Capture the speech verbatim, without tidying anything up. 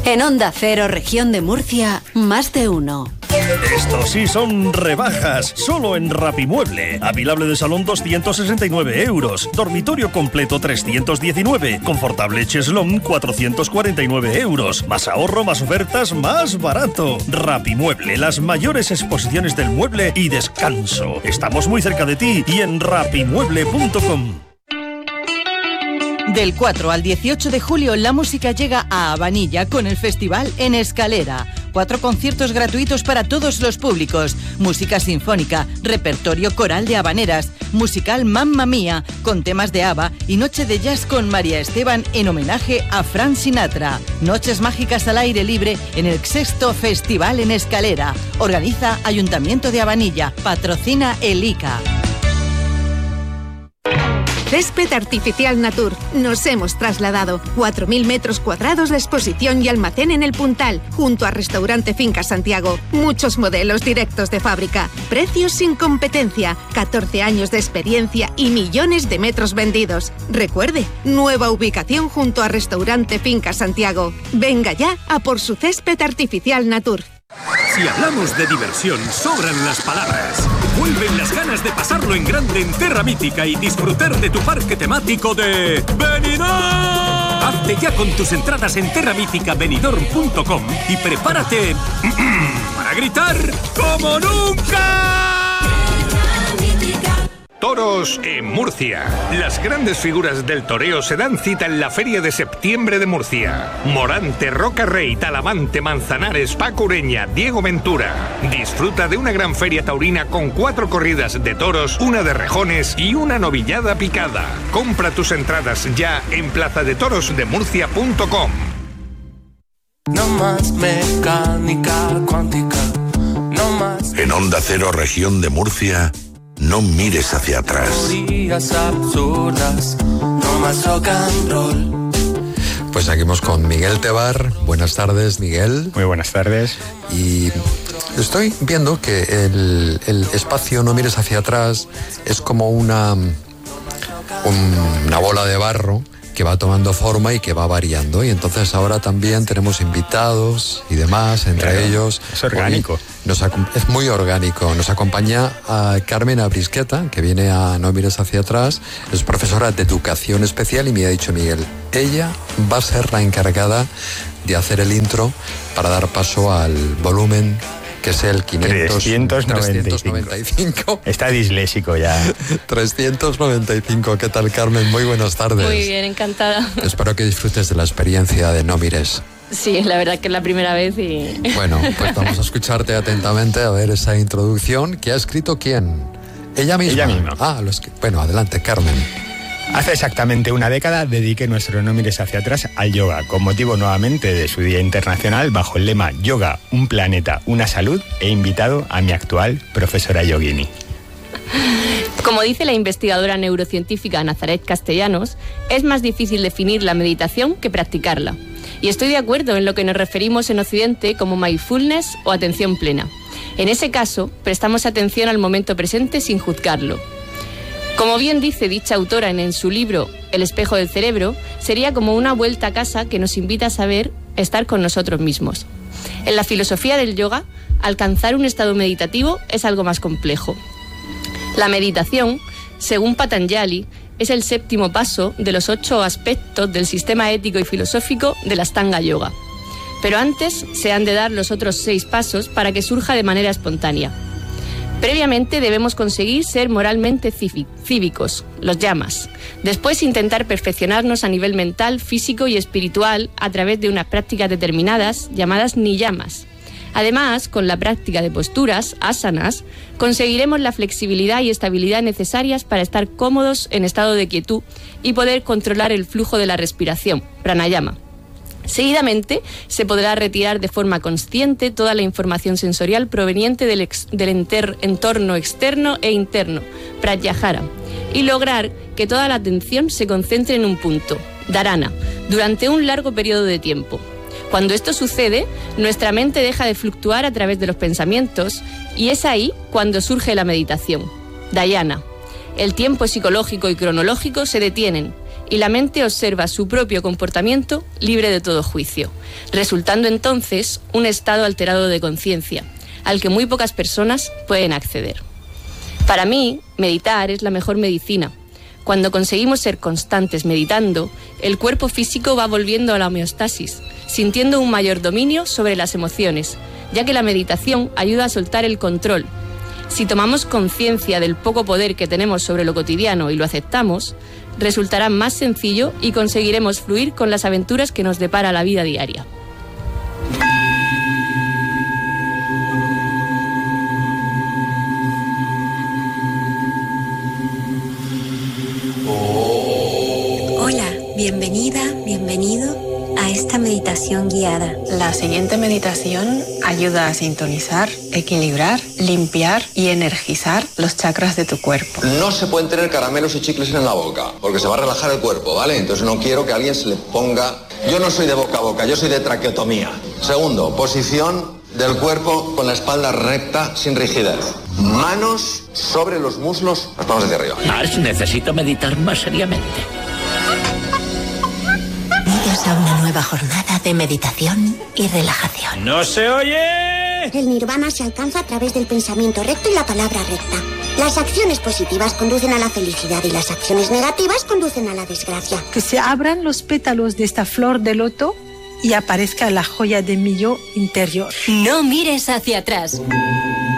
En Onda Cero, Región de Murcia, más de uno. Estos sí son rebajas, solo en Rapimueble. Avilable de salón doscientos sesenta y nueve euros, dormitorio completo trescientos diecinueve, confortable cheslón cuatrocientos cuarenta y nueve euros. Más ahorro, más ofertas, más barato. Rapimueble, las mayores exposiciones del mueble y descanso. Estamos muy cerca de ti y en rapimueble punto com. Del cuatro al dieciocho de julio, la música llega a Habanilla con el festival En Escalera. Cuatro conciertos gratuitos para todos los públicos. Música sinfónica, repertorio coral de habaneras, musical Mamma Mía con temas de ABBA y noche de jazz con María Esteban en homenaje a Frank Sinatra. Noches mágicas al aire libre en el sexto Festival En Escalera. Organiza Ayuntamiento de Habanilla. Patrocina el I C A. Césped Artificial Natur. Nos hemos trasladado. cuatro mil metros cuadrados de exposición y almacén en el Puntal, junto a Restaurante Finca Santiago. Muchos modelos directos de fábrica. Precios sin competencia. catorce años de experiencia y millones de metros vendidos. Recuerde, nueva ubicación junto a Restaurante Finca Santiago. Venga ya a por su Césped Artificial Natur. Si hablamos de diversión, sobran las palabras. Vuelven las ganas de pasarlo en grande en Terra Mítica y disfrutar de tu parque temático de Benidorm. Hazte ya con tus entradas en terra mítica benidorm punto com y prepárate para gritar como nunca. Toros en Murcia. Las grandes figuras del toreo se dan cita en la Feria de Septiembre de Murcia. Morante, Roca Rey, Talavante, Manzanares, Paco Ureña, Diego Ventura. Disfruta de una gran feria taurina con cuatro corridas de toros, una de rejones y una novillada picada. Compra tus entradas ya en plaza de toros de murcia punto com. No más mecánica cuántica, no más. En Onda Cero, Región de Murcia, no mires hacia atrás. Absurdas, no más rock and roll. Pues seguimos con Miguel Tebar. Buenas tardes, Miguel. Muy buenas tardes. Y estoy viendo que el, el espacio No mires hacia atrás es como una, un, una bola de barro que va tomando forma y que va variando. Y entonces ahora también tenemos invitados y demás, entre claro, ellos... Es orgánico. Hoy nos, es muy orgánico. Nos acompaña a Carmen Abrisqueta, que viene a No mires hacia atrás. Es profesora de educación especial y me ha dicho Miguel, ella va a ser la encargada de hacer el intro para dar paso al volumen que es el quinientos noventa y cinco. Está disléxico ya. trescientos noventa y cinco. ¿Qué tal, Carmen? Muy buenas tardes. Muy bien, encantada. Espero que disfrutes de la experiencia de No mires. Sí, la verdad que es la primera vez y... Bueno, pues vamos a escucharte atentamente a ver esa introducción. ¿Que ha escrito quién? ¿Ella misma? Ella misma. Ah, los que... bueno, adelante, Carmen. Hace exactamente una década dediqué nuestro No mires hacia atrás al yoga, con motivo nuevamente de su Día Internacional, bajo el lema Yoga, un planeta, una salud, he invitado a mi actual profesora yogini. Como dice la investigadora neurocientífica Nazaret Castellanos, es más difícil definir la meditación que practicarla. Y estoy de acuerdo en lo que nos referimos en Occidente como mindfulness o atención plena. En ese caso, prestamos atención al momento presente sin juzgarlo. Como bien dice dicha autora en, en su libro El espejo del cerebro, sería como una vuelta a casa que nos invita a saber estar con nosotros mismos. En la filosofía del yoga, alcanzar un estado meditativo es algo más complejo. La meditación, según Patanjali, es el séptimo paso de los ocho aspectos del sistema ético y filosófico de la Ashtanga Yoga. Pero antes se han de dar los otros seis pasos para que surja de manera espontánea. Previamente debemos conseguir ser moralmente cívicos, los yamas. Después intentar perfeccionarnos a nivel mental, físico y espiritual a través de unas prácticas determinadas llamadas niyamas. Además, con la práctica de posturas, asanas, conseguiremos la flexibilidad y estabilidad necesarias para estar cómodos en estado de quietud y poder controlar el flujo de la respiración, pranayama. Seguidamente, se podrá retirar de forma consciente toda la información sensorial proveniente del, ex, del enter, entorno externo e interno, pratyahara, y lograr que toda la atención se concentre en un punto, dharana, durante un largo periodo de tiempo. Cuando esto sucede, nuestra mente deja de fluctuar a través de los pensamientos y es ahí cuando surge la meditación, dhyana. El tiempo psicológico y cronológico se detienen y la mente observa su propio comportamiento libre de todo juicio, resultando entonces un estado alterado de conciencia, al que muy pocas personas pueden acceder. Para mí, meditar es la mejor medicina. Cuando conseguimos ser constantes meditando, el cuerpo físico va volviendo a la homeostasis, sintiendo un mayor dominio sobre las emociones, ya que la meditación ayuda a soltar el control. Si tomamos conciencia del poco poder que tenemos sobre lo cotidiano y lo aceptamos, resultará más sencillo y conseguiremos fluir con las aventuras que nos depara la vida diaria. Hola, bienvenida, bienvenido a esta meditación guiada. La siguiente meditación ayuda a sintonizar, equilibrar, limpiar y energizar los chakras de tu cuerpo. No se pueden tener caramelos y chicles en la boca, porque se va a relajar el cuerpo, ¿vale? Entonces no quiero que alguien se le ponga... Yo no soy de boca a boca, yo soy de traqueotomía. Segundo, posición del cuerpo con la espalda recta, sin rigidez. Manos sobre los muslos, las palmas hacia arriba. Ash, necesito meditar más seriamente. Bienvenidos a una nueva jornada de meditación y relajación. ¡No se oye! El nirvana se alcanza a través del pensamiento recto y la palabra recta. Las acciones positivas conducen a la felicidad y las acciones negativas conducen a la desgracia. Que se abran los pétalos de esta flor de loto y aparezca la joya de mi yo interior. No mires hacia atrás.